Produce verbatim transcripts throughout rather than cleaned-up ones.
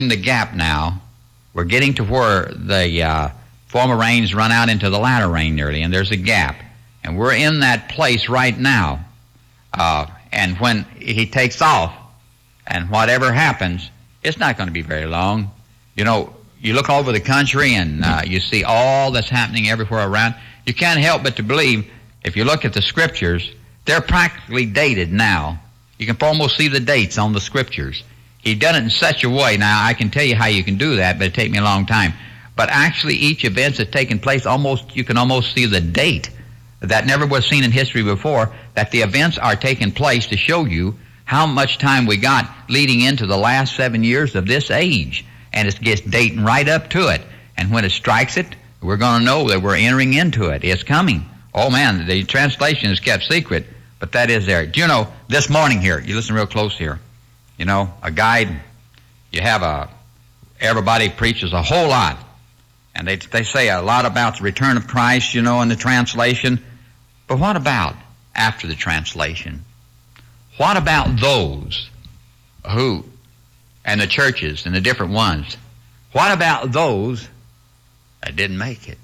the gap now. We're getting to where the uh, former rains run out into the latter rain nearly, and there's a gap. And we're in that place right now. Uh, and when he takes off, and whatever happens, it's not going to be very long. You know, you look over the country and uh, you see all that's happening everywhere around. You can't help but to believe, if you look at the scriptures, they're practically dated now. You can almost see the dates on the scriptures. He done it in such a way. Now, I can tell you how you can do that, but it'd take me a long time. But actually, each event that's taken place, almost you can almost see the date. That never was seen in history before, that the events are taking place to show you how much time we got leading into the last seven years of this age. And it gets dating right up to it. And when it strikes it, we're going to know that we're entering into it. It's coming. Oh, man, the translation is kept secret, but that is there. Do you know, this morning here, you listen real close here, you know, a guide, you have a, everybody preaches a whole lot, and they they say a lot about the return of Christ, you know, in the translation. But what about after the translation? What about those who, and the churches and the different ones, what about those that didn't make it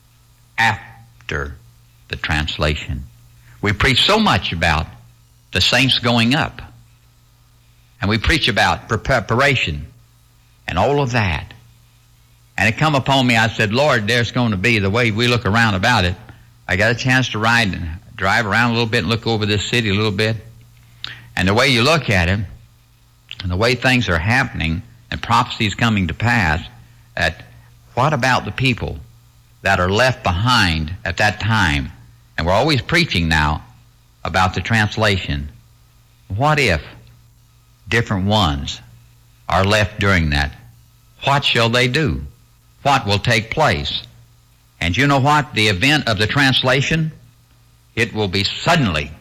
after the translation? We preach so much about the saints going up, and we preach about preparation and all of that. And it come upon me, I said, Lord, there's going to be, the way we look around about it, I got a chance to ride and drive around a little bit and look over this city a little bit. And the way you look at it, and the way things are happening, and prophecies coming to pass, that what about the people that are left behind at that time? And we're always preaching now about the translation. What if different ones are left during that? What shall they do? What will take place? And you know what? The event of the translation, it will be suddenly.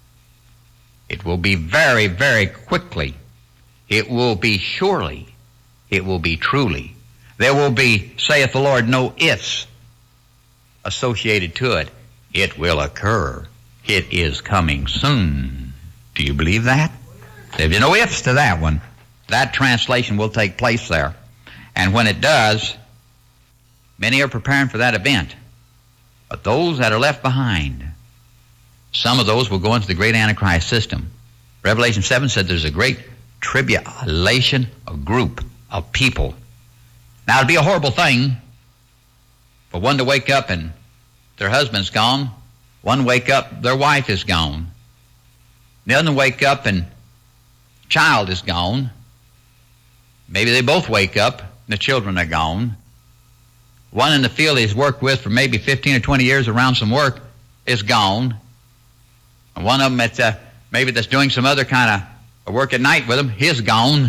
It will be very, very quickly. It will be surely. It will be truly. There will be, saith the Lord, no ifs associated to it. It will occur. It is coming soon. Do you believe that? There's no ifs to that one. That translation will take place there. And when it does, many are preparing for that event. But those that are left behind, some of those will go into the great Antichrist system. Revelation seven said there's a great tribulation, a group of people. Now, it'd be a horrible thing for one to wake up and their husband's gone. One wake up, their wife is gone. The other wake up and child is gone. Maybe they both wake up and the children are gone. One in the field he's worked with for maybe fifteen or twenty years around some work is gone. And one of them that's, uh, maybe that's doing some other kind of work at night with him, he's gone.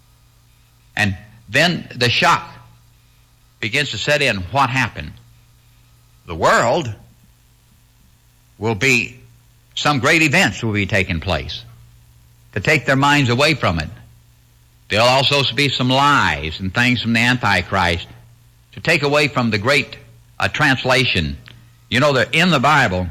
And then the shock begins to set in. What happened? The world will be, some great events will be taking place to take their minds away from it. There'll also be some lies and things from the Antichrist to take away from the great uh, translation. You know, that in the Bible,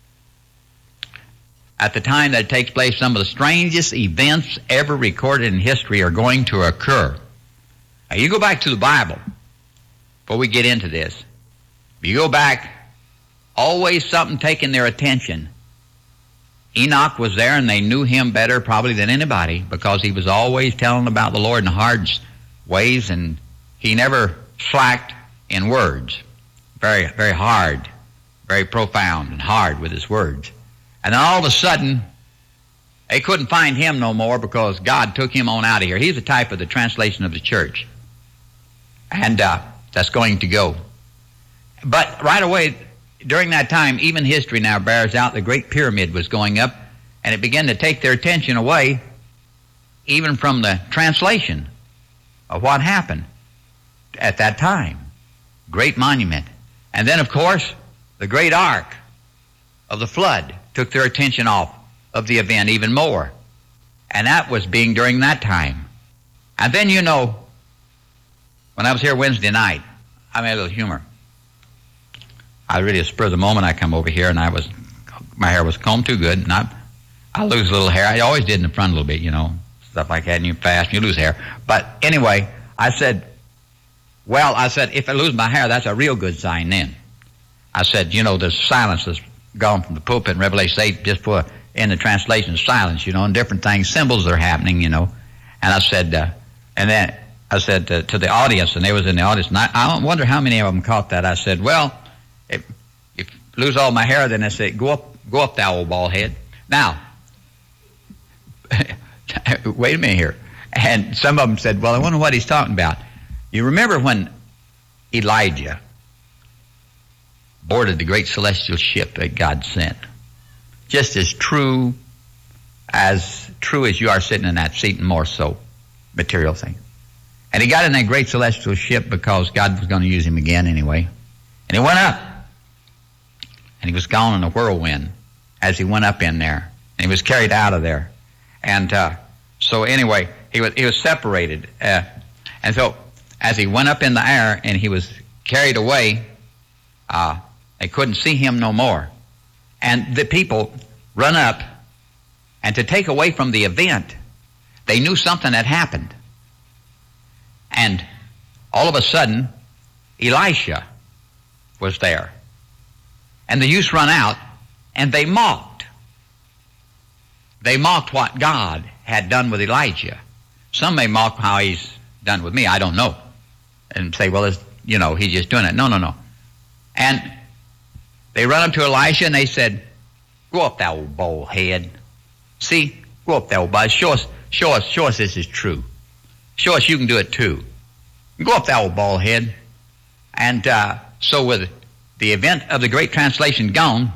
at the time that it takes place, some of the strangest events ever recorded in history are going to occur. Now, you go back to the Bible, before we get into this, if you go back, always something taking their attention. Enoch was there, and they knew him better probably than anybody, because he was always telling about the Lord in hard ways, and he never slacked in words. Very, very hard, very profound and hard with his words. And then all of a sudden, they couldn't find him no more because God took him on out of here. He's a type of the translation of the church. And uh, that's going to go. But right away, during that time, even history now bears out the Great Pyramid was going up, and it began to take their attention away even from the translation of what happened at that time. Great monument. And then, of course, the great ark of the flood took their attention off of the event even more. And that was being during that time. And then, you know, when I was here Wednesday night, I made a little humor. I really, a spur of the moment, I come over here, and I was, my hair was combed too good, and I, I lose a little hair. I always did in the front a little bit, you know, stuff like that, and you fast, and you lose hair. But anyway, I said, well, I said, if I lose my hair, that's a real good sign then. I said, you know, the silence has gone from the pulpit in Revelation eight just for in the translation silence, you know, and different things, symbols are happening, you know. And I said, uh, and then I said uh, to the audience, and they was in the audience, and I, I wonder how many of them caught that. I said, well, if, if I lose all my hair, then I said, go up, go up, thou old bald head. Now, wait a minute here. And some of them said, well, I wonder what he's talking about. You remember when Elijah boarded the great celestial ship that God sent? Just as true as true as you are sitting in that seat, and more so, material things. And he got in that great celestial ship because God was going to use him again anyway. And he went up. And he was gone in a whirlwind as he went up in there. And he was carried out of there. And uh, so anyway, he was, he was separated. Uh, and so as he went up in the air and he was carried away, uh, they couldn't see him no more. And the people run up, and to take away from the event, they knew something had happened. And all of a sudden, Elisha was there. And the youths run out, and they mocked. They mocked what God had done with Elijah. Some may mock how he's done with me, I don't know. And say, well, it's, you know, he's just doing it. No, no, no. And they run up to Elisha, and they said, go up, thou old bald head. See, go up, thou old bald. Show us, show us, show us this is true. Show us you can do it too. Go up, thou old bald head. And uh, so with the event of the Great Translation gone,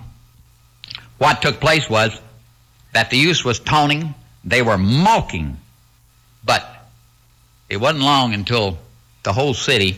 what took place was that the youth was taunting, they were mocking, but it wasn't long until the whole city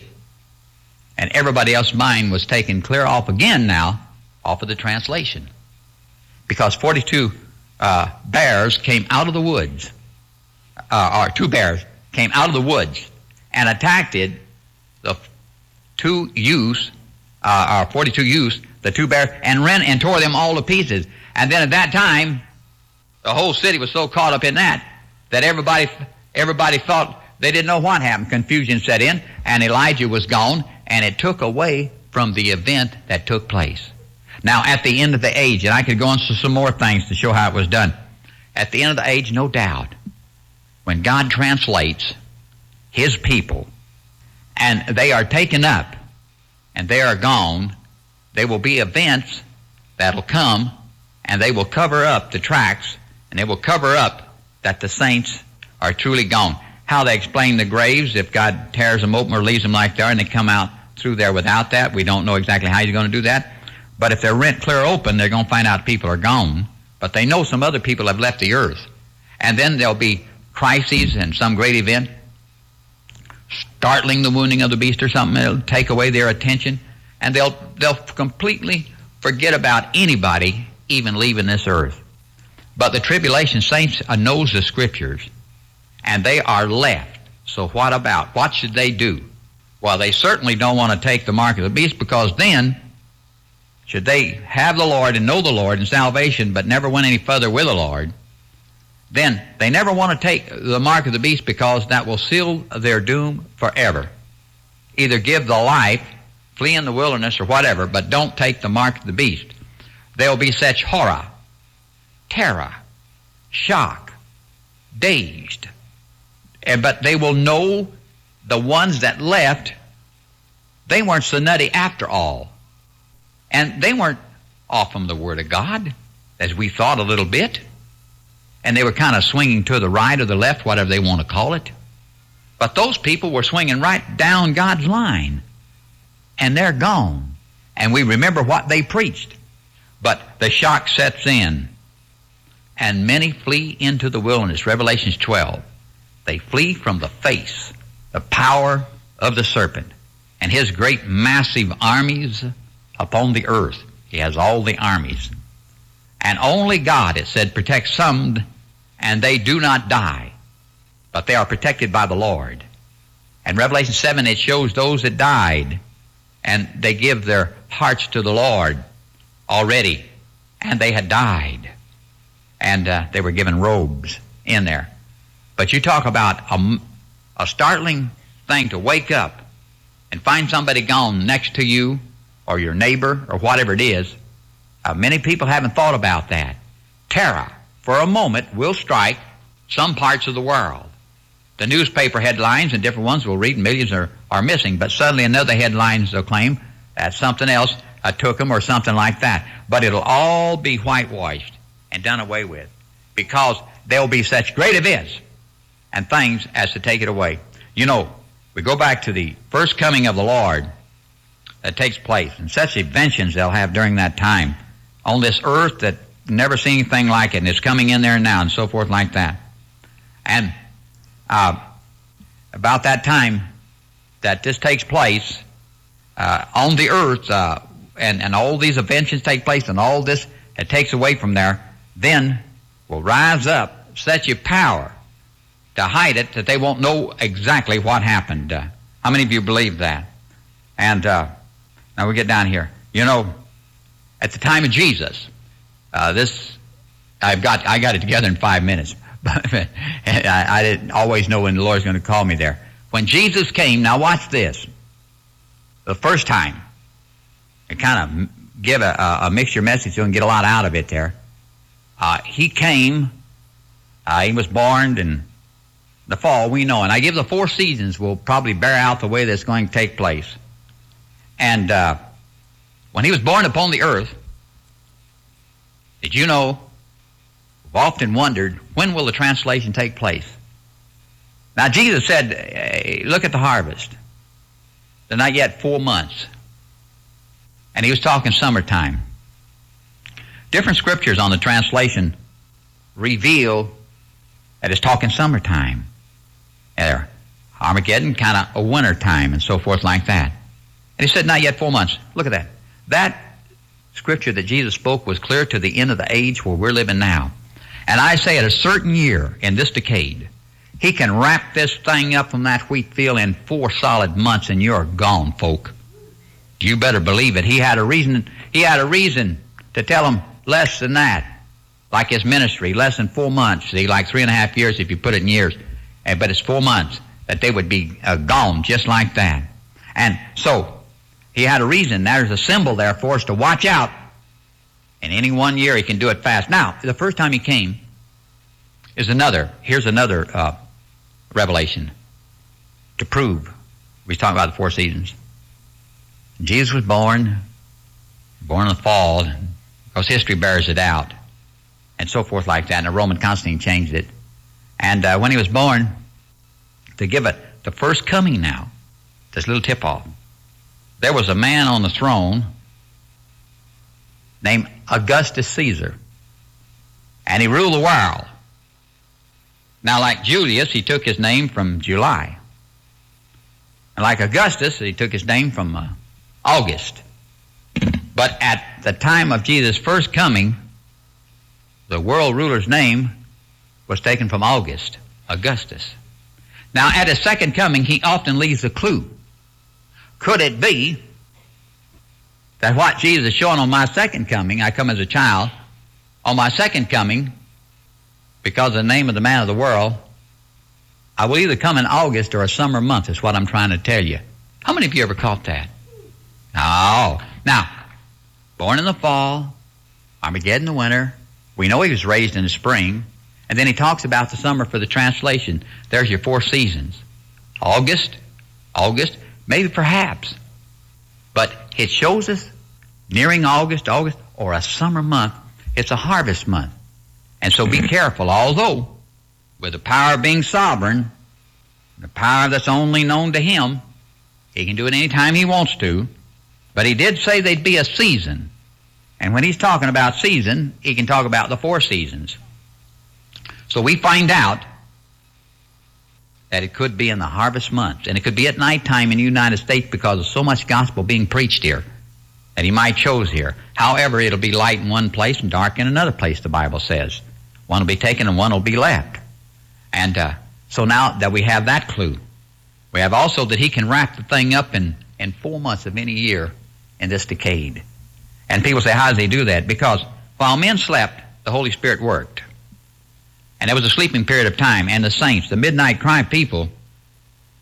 and everybody else's mind was taken clear off again now, off of the translation. Because forty-two uh, bears came out of the woods, uh, or two bears came out of the woods and attacked it, the two youths, uh, or forty-two youths, the two bears, and ran and tore them all to pieces. And then at that time, the whole city was so caught up in that, that everybody, everybody thought they didn't know what happened. Confusion set in, and Elijah was gone, and it took away from the event that took place. Now, at the end of the age, and I could go into some more things to show how it was done. At the end of the age, no doubt, when God translates his people, and they are taken up, and they are gone, there will be events that'll come, and they will cover up the tracks, and they will cover up that the saints are truly gone. How they explain the graves, if God tears them open or leaves them like they are, and they come out through there without that, we don't know exactly how he's going to do that. But if they're rent clear open, they're going to find out people are gone. But they know some other people have left the earth. And then there'll be crises and some great event, startling the wounding of the beast or something. It'll take away their attention. And they'll, they'll completely forget about anybody even leaving this earth. But the tribulation saints knows the scriptures, and they are left. So what about? What should they do? Well, they certainly don't want to take the mark of the beast, because then, should they have the Lord and know the Lord and salvation, but never went any further with the Lord, then they never want to take the mark of the beast, because that will seal their doom forever. Either give the life, flee in the wilderness, or whatever, but don't take the mark of the beast. There'll be such horror, terror, shock, dazed. But they will know the ones that left, they weren't so nutty after all. And they weren't off from the Word of God, as we thought a little bit. And they were kind of swinging to the right or the left, whatever they want to call it. But those people were swinging right down God's line. And they're gone. And we remember what they preached. But the shock sets in. And many flee into the wilderness. Revelation twelve. They flee from the face, the power of the serpent, and his great massive armies upon the earth. He has all the armies. And only God, it said, protects some, and they do not die, but they are protected by the Lord. And Revelation seven, it shows those that died, and they give their hearts to the Lord already, and they had died, and uh, they were given robes in there. But you talk about a, a startling, uh, event, thing to wake up and find somebody gone next to you or your neighbor or whatever it is. Uh, many people haven't thought about that. Terror, for a moment, will strike some parts of the world. The newspaper headlines and different ones we'll read, millions are, are missing, but suddenly another headline will claim that something else uh, took them or something like that. But it'll all be whitewashed and done away with because there'll be such great events and things as to take it away. You know, we go back to the first coming of the Lord that takes place, and such inventions they'll have during that time on this earth that never seen anything like it, and it's coming in there now and so forth like that. And uh, about that time that this takes place uh, on the earth, uh, and, and all these inventions take place, and all this it takes away from there, then will rise up such a power to hide it that they won't know exactly what happened. Uh, how many of you believe that? And uh, now we get down here. You know, at the time of Jesus, uh, this I've got I got it together in five minutes. I, I didn't always know when the Lord's going to call me there. When Jesus came, now watch this. The first time, I kind of give a, a, a mixture message so we can get a lot out of it there. Uh, he came, uh, he was born in the fall, we know. And I give the four seasons will probably bear out the way that's going to take place. And uh, when he was born upon the earth, did you know, I've often wondered, when will the translation take place? Now, Jesus said, hey, look at the harvest. They're not yet four months. And he was talking summertime. Different scriptures on the translation reveal that it's talking summertime. There, Armageddon, kind of a winter time and so forth like that. And he said, not yet four months. Look at that. That scripture that Jesus spoke was clear to the end of the age where we're living now. And I say at a certain year in this decade, he can wrap this thing up from that wheat field in four solid months and you're gone, folk. You better believe it. He had a reason, he had a reason to tell them less than that. Like his ministry, less than four months. See, like three and a half years if you put it in years. But it's four months that they would be uh, gone just like that. And so, he had a reason. There's a symbol there for us to watch out. In any one year, he can do it fast. Now, the first time he came is another. Here's another uh, revelation to prove. We talking about the four seasons. Jesus was born, born in the fall, because history bears it out, and so forth like that. And the Roman Constantine changed it. And uh, when he was born, to give it the first coming now, this little tip-off, there was a man on the throne named Augustus Caesar, and he ruled the world. Now, like Julius, he took his name from July. And like Augustus, he took his name from uh, August. But at the time of Jesus' first coming, the world ruler's name was taken from August, Augustus. Now, at his second coming, he often leaves a clue. Could it be that what Jesus is showing on my second coming, I come as a child, on my second coming, because of the name of the man of the world, I will either come in August or a summer month, is what I'm trying to tell you. How many of you ever caught that? Oh. Now, born in the fall, Armageddon in the winter, we know he was raised in the spring, and then he talks about the summer for the translation. There's your four seasons. August, August, maybe perhaps. But it shows us nearing August, August, or a summer month. It's a harvest month. And so be careful, although with the power of being sovereign, the power that's only known to him, he can do it any time he wants to. But he did say there'd be a season. And when he's talking about season, he can talk about the four seasons. So we find out that it could be in the harvest months, and it could be at nighttime in the United States because of so much gospel being preached here that he might chose here. However, it'll be light in one place and dark in another place, the Bible says. One will be taken and one will be left. And uh, so now that we have that clue, we have also that he can wrap the thing up in, in four months of any year in this decade. And people say, how does he do that? Because while men slept, the Holy Spirit worked. And there was a sleeping period of time, and the saints, the midnight cry people,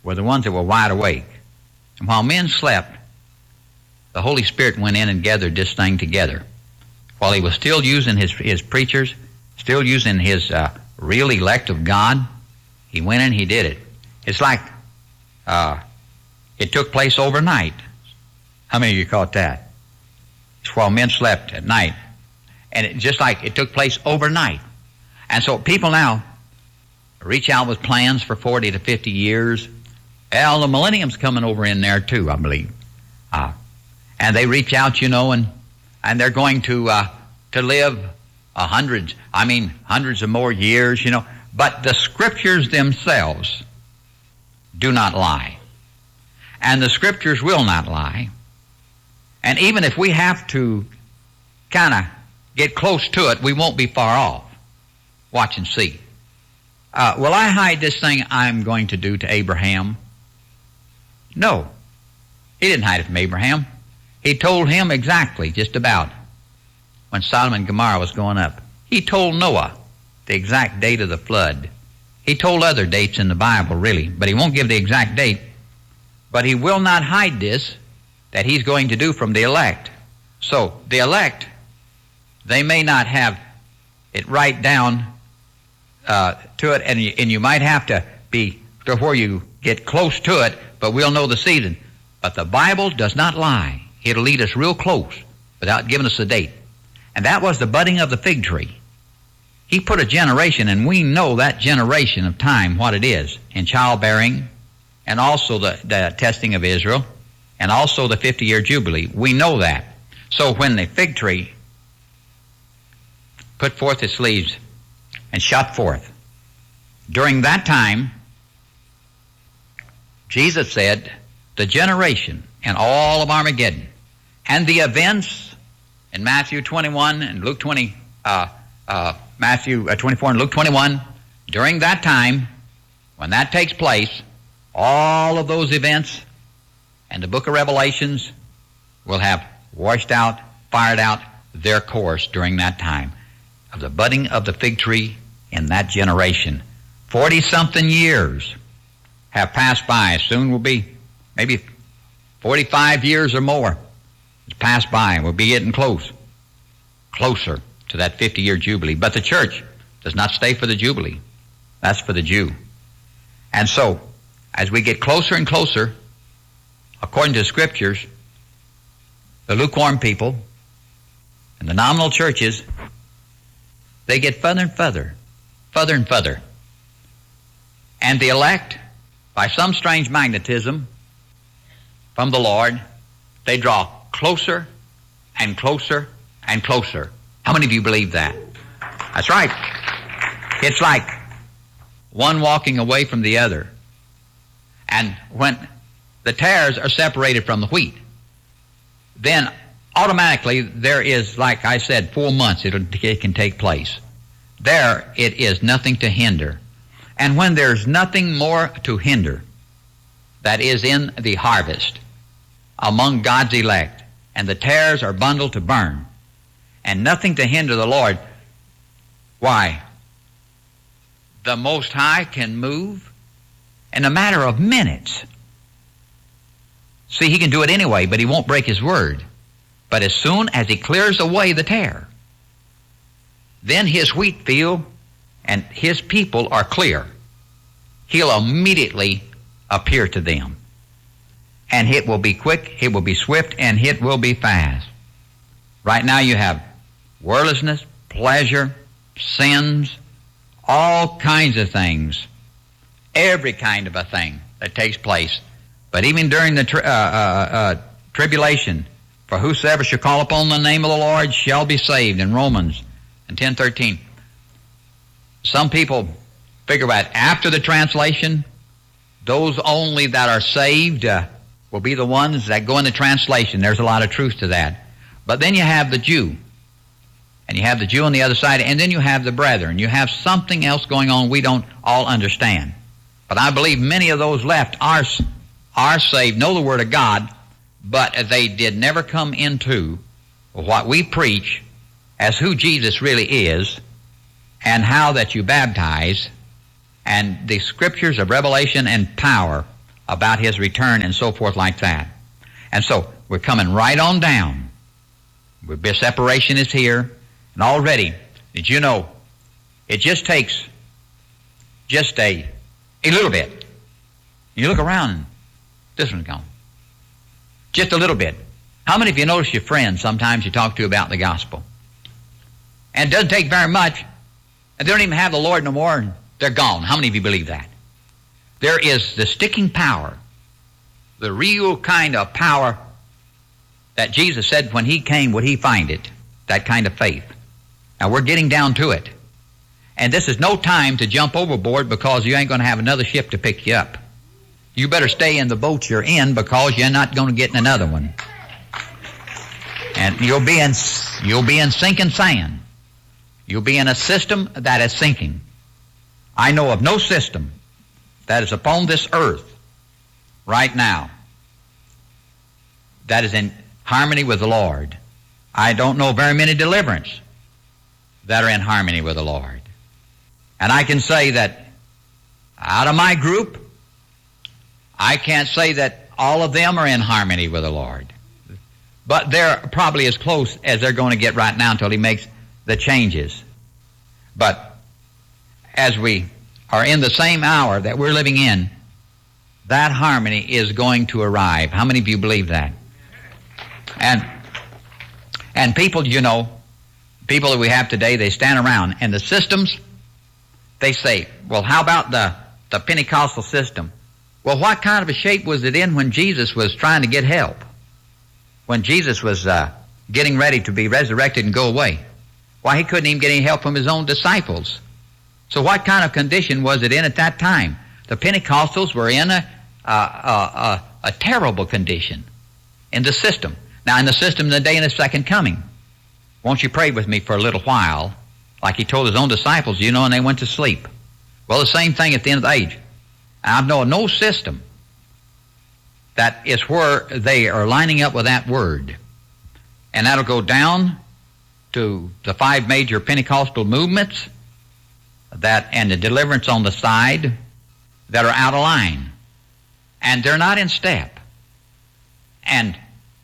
were the ones that were wide awake. And while men slept, the Holy Spirit went in and gathered this thing together. While he was still using his, his preachers, still using his uh, real elect of God, he went in and he did it. It's like uh, it took place overnight. How many of you caught that? It's while men slept at night. And it, just like it took place overnight. And so people now reach out with plans for forty to fifty years. Well, the millennium's coming over in there too, I believe. Uh, and they reach out, you know, and, and they're going to uh, to live a hundreds, I mean, hundreds of more years, you know. But the Scriptures themselves do not lie. And the Scriptures will not lie. And even if we have to kind of get close to it, we won't be far off. Watch and see. Uh, will I hide this thing I'm going to do to Abraham? No. He didn't hide it from Abraham. He told him exactly, just about, when Sodom and Gomorrah was going up. He told Noah the exact date of the flood. He told other dates in the Bible, really, but he won't give the exact date. But he will not hide this that he's going to do from the elect. So the elect, they may not have it right down uh, to it, and you, and you might have to be to where you get close to it, but we'll know the season. But the Bible does not lie. It'll lead us real close without giving us a date. And that was the budding of the fig tree. He put a generation, and we know that generation of time, what it is, in childbearing, and also the, the testing of Israel, and also the fifty-year Jubilee. We know that. So when the fig tree put forth its leaves and shot forth, during that time, Jesus said, the generation and all of Armageddon and the events in Matthew twenty-one and Luke twenty, uh, uh, Matthew twenty-four and Luke twenty-one, during that time, when that takes place, all of those events and the book of Revelations will have washed out, fired out their course during that time of the budding of the fig tree in that generation. Forty-something years have passed by. Soon will be maybe forty-five years or more. It's passed by, and we'll be getting close, closer to that fifty-year Jubilee. But the church does not stay for the Jubilee. That's for the Jew. And so, as we get closer and closer, according to the Scriptures, the lukewarm people and the nominal churches, they get further and further, further and further. And the elect, by some strange magnetism from the Lord, they draw closer and closer and closer. How many of you believe that? That's right. It's like one walking away from the other. And when the tares are separated from the wheat, then automatically there is, like I said, four months it'll, it can take place. There it is nothing to hinder. And when there's nothing more to hinder that is in the harvest among God's elect, and the tares are bundled to burn, and nothing to hinder the Lord, why? The Most High can move in a matter of minutes. See, he can do it anyway, but he won't break his word. But as soon as he clears away the tare, then his wheat field and his people are clear. He'll immediately appear to them. And it will be quick, it will be swift, and it will be fast. Right now you have worldlessness, pleasure, sins, all kinds of things, every kind of a thing that takes place. But even during the tri- uh, uh, uh, tribulation, for whosoever shall call upon the name of the Lord shall be saved, in Romans and ten thirteen. Some people figure out after the translation, those only that are saved uh, will be the ones that go in the translation. There's a lot of truth to that. But then you have the Jew, and you have the Jew on the other side, and then you have the brethren. You have something else going on we don't all understand. But I believe many of those left are, are saved, know the Word of God, but they did never come into what we preach as who Jesus really is, and how that you baptize, and the Scriptures of revelation and power about his return and so forth like that. And so we're coming right on down. The separation is here. And already, did you know, it just takes just a, a little bit. You look around and this one's gone. Just a little bit. How many of you notice your friends sometimes you talk to about the gospel? And it doesn't take very much. And they don't even have the Lord no more, and they're gone. How many of you believe that? There is the sticking power, the real kind of power that Jesus said when he came would he find it, that kind of faith. Now we're getting down to it. And this is no time to jump overboard because you ain't going to have another ship to pick you up. You better stay in the boat you're in because you're not going to get in another one. And you'll be in, you'll be in sinking sand. You'll be in a system that is sinking. I know of no system that is upon this earth right now that is in harmony with the Lord. I don't know very many deliverance that are in harmony with the Lord. And I can say that out of my group, I can't say that all of them are in harmony with the Lord. But they're probably as close as they're going to get right now until he makes the changes. But as we are in the same hour that we're living in, that harmony is going to arrive. How many of you believe that? And and people, you know, people that we have today, they stand around and the systems, they say, well, how about the, the Pentecostal system? Well, what kind of a shape was it in when Jesus was trying to get help? When Jesus was uh, getting ready to be resurrected and go away? Why, he couldn't even get any help from his own disciples. So what kind of condition was it in at that time? The Pentecostals were in a, a, a, a terrible condition in the system. Now, in the system, the day of the second coming. Won't you pray with me for a little while, like he told his own disciples, you know, and they went to sleep. Well, the same thing at the end of the age. I know no system that is where they are lining up with that word. And that'll go down to the five major Pentecostal movements that and the deliverance on the side that are out of line. And they're not in step. And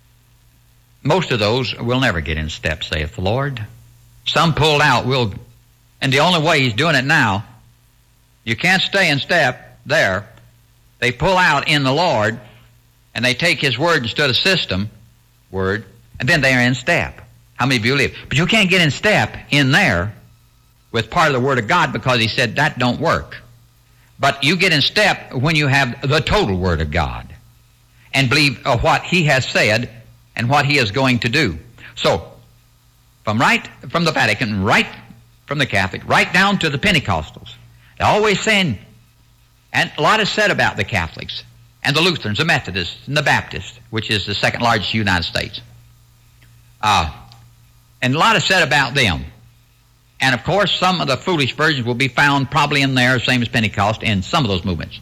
most of those will never get in step, saith the Lord. Some pulled out will, and the only way he's doing it now, you can't stay in step there. They pull out in the Lord, and they take his word instead of system word, and then they are in step. How many of you live? But you can't get in step in there with part of the Word of God because he said that don't work. But you get in step when you have the total Word of God and believe uh, what he has said and what he is going to do. So, from right from the Vatican, right from the Catholic, right down to the Pentecostals, they're always saying, and a lot is said about the Catholics and the Lutherans, the Methodists, and the Baptists, which is the second largest in the United States. Uh, and a lot is said about them. And of course, some of the foolish versions will be found probably in there, same as Pentecost, in some of those movements.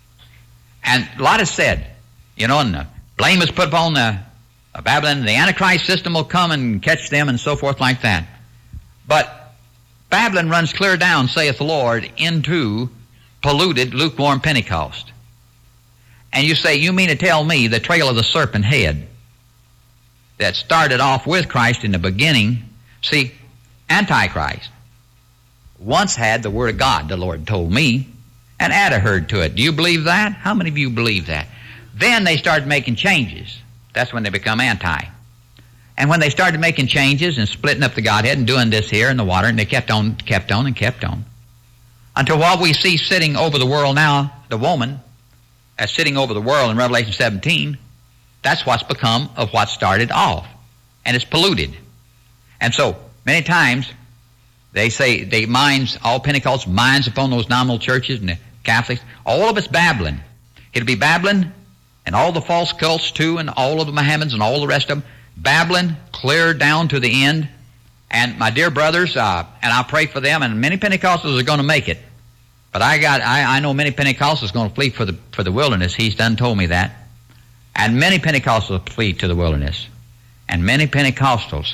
And a lot is said, you know, and the blame is put upon the uh, Babylon, the Antichrist system will come and catch them and so forth like that. But Babylon runs clear down, saith the Lord, into polluted, lukewarm Pentecost. And you say, you mean to tell me the trail of the serpent head that started off with Christ in the beginning? See, Antichrist once had the Word of God, the Lord told me, and add a herd to it. Do you believe that? How many of you believe that? Then they started making changes. That's when they become anti. And when they started making changes and splitting up the Godhead and doing this here in the water, and they kept on, kept on, and kept on. Until what we see sitting over the world now, the woman, as sitting over the world in Revelation seventeen, that's what's become of what started off. And it's polluted. And so, many times, they say they mines, all Pentecost mines upon those nominal churches and the Catholics. All of it's Babylon. It'll be Babylon and all the false cults too and all of the Mohammedans and all the rest of them. Babylon clear down to the end. And my dear brothers, uh, and I pray for them, and many Pentecostals are going to make it. But I got, I, I know many Pentecostals are going to flee for the, for the wilderness. He's done told me that. And many Pentecostals flee to the wilderness. And many Pentecostals,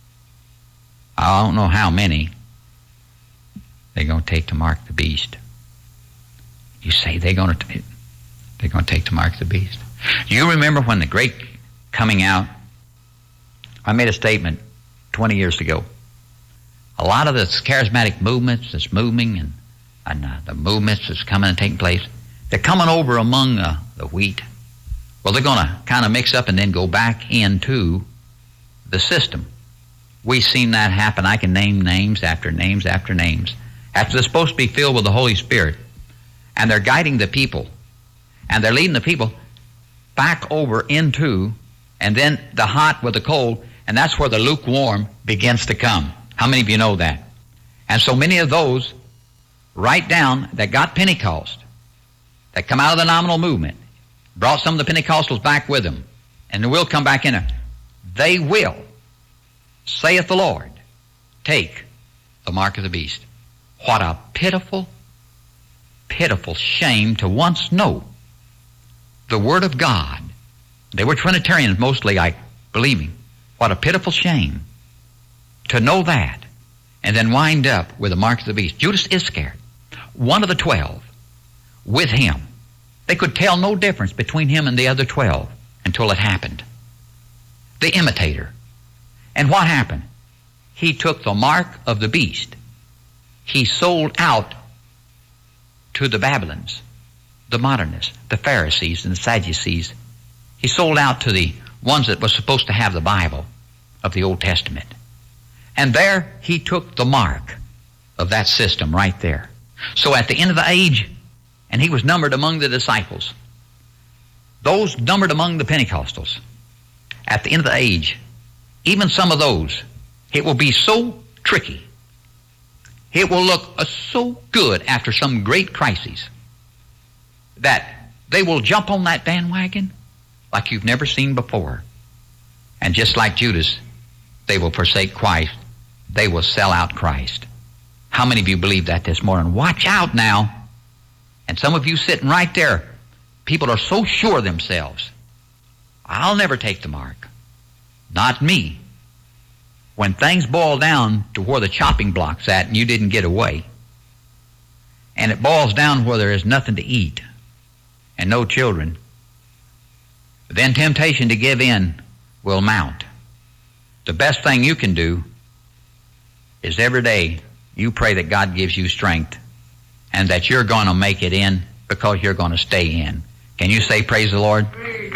I don't know how many, they're going to take to mark the beast. You say they're going to, They're going to take the mark of the beast. You remember when the great coming out, I made a statement twenty years ago. A lot of the charismatic movements that's moving and, and uh, the movements that's coming and taking place, they're coming over among uh, the wheat. Well, they're going to kind of mix up and then go back into the system. We've seen that happen. I can name names after names after names. After they're supposed to be filled with the Holy Spirit, and they're guiding the people, and they're leading the people back over into, and then the hot with the cold, and that's where the lukewarm begins to come. How many of you know that? And so many of those right down that got Pentecost, that come out of the nominal movement, brought some of the Pentecostals back with them, and they will come back in there. They will, saith the Lord, take the mark of the beast. What a pitiful, pitiful shame to once know the Word of God. They were Trinitarians mostly, I believe me. What a pitiful shame to know that and then wind up with the mark of the beast. Judas Iscariot, one of the twelve, with him. They could tell no difference between him and the other twelve until it happened. The imitator. And what happened? He took the mark of the beast. He sold out to the Babylons, the modernists, the Pharisees, and the Sadducees. He sold out to the ones that were supposed to have the Bible of the Old Testament. And there he took the mark of that system right there. So at the end of the age, and he was numbered among the disciples, those numbered among the Pentecostals, at the end of the age, even some of those, it will be so tricky. It will look uh, so good after some great crises that they will jump on that bandwagon like you've never seen before. And just like Judas, they will forsake Christ. They will sell out Christ. How many of you believe that this morning? Watch out now. And some of you sitting right there, people are so sure of themselves. I'll never take the mark. Not me. When things boil down to where the chopping block's at and you didn't get away, and it boils down where there is nothing to eat and no children, then temptation to give in will mount. The best thing you can do is every day you pray that God gives you strength and that you're going to make it in because you're going to stay in. Can you say praise the Lord?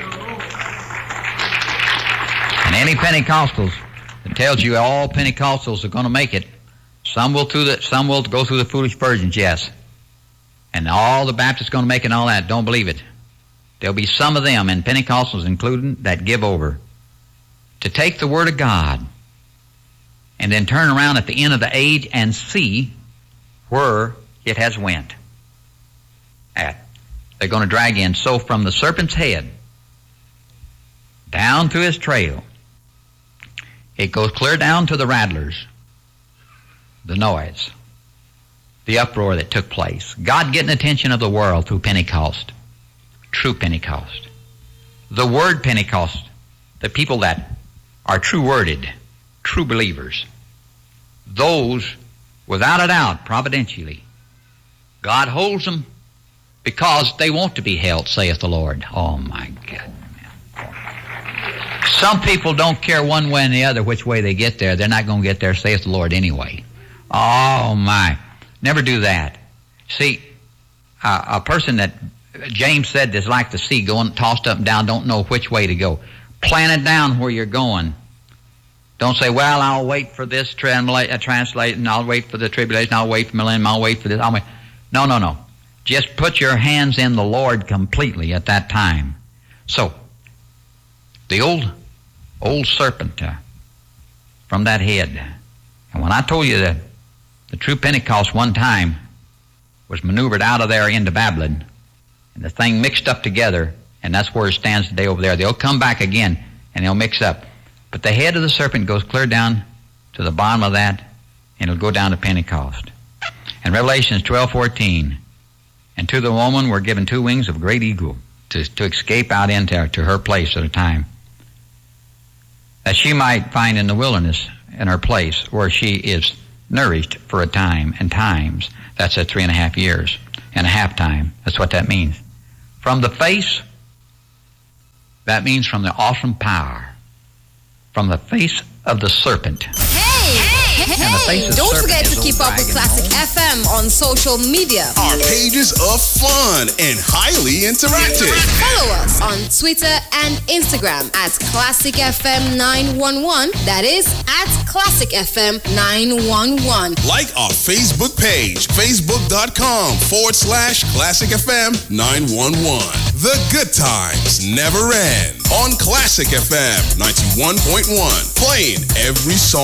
And any Pentecostals that tells you all Pentecostals are going to make it, some will through the, some will go through the foolish virgins, yes. And all the Baptists are going to make it and all that, don't believe it. There'll be some of them, and Pentecostals included, that give over to take the Word of God and then turn around at the end of the age and see where it has went at. They're going to drag in. So from the serpent's head down through his trail, it goes clear down to the rattlers, the noise, the uproar that took place. God getting attention of the world through Pentecost, true Pentecost. The word Pentecost, the people that are true worded, true believers, those, without a doubt, providentially, God holds them because they want to be held, saith the Lord. Oh, my God. Some people don't care one way and the other which way they get there. They're not going to get there, saith the Lord, anyway. Oh, my. Never do that. See, uh, a person that James said is like the sea going tossed up and down, don't know which way to go. Plan it down where you're going. Don't say, well, I'll wait for this translate, uh, translate and I'll wait for the tribulation, I'll wait for millennium, I'll wait for this. I'll wait. No, no, no. Just put your hands in the Lord completely at that time. So, the old, old serpent uh, from that head. And when I told you that the true Pentecost one time was maneuvered out of there into Babylon, and the thing mixed up together, and that's where it stands today over there. They'll come back again, and they'll mix up. But the head of the serpent goes clear down to the bottom of that, and it'll go down to Pentecost. And Revelation twelve fourteen, and to the woman were given two wings of a great eagle to, to escape out into to her place at a time, that she might find in the wilderness in her place where she is nourished for a time and times. That's at three and a half years and a half time. That's what that means. From the face, that means from the awesome power. From the face of the serpent. Hey, hey, hey! Don't forget to keep up with Classic F M on social media. Our pages are fun and highly interactive. Follow us on Twitter and Instagram at Classic F M nine one one. That is at Classic F M nine one one. Like our Facebook page, facebook.com forward slash Classic FM 911. The good times never end on Classic F M ninety-one point one. Playing every song.